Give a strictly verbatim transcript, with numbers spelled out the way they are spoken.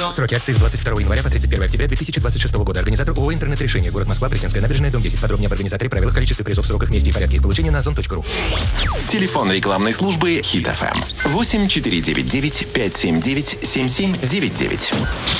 Сроки акции с двадцать второго января по тридцать первого октября две тысячи двадцать шестого года. Организатор ООО «Интернет-решение». Город Москва, Пресненская набережная, дом десять. Подробнее об организаторе, правилах, количестве призов, сроках, месте и порядке их получения на озон точка ру. Телефон рекламной службы Хит эф эм восемь четыре девять девять пять семь девять семь семь девять девять.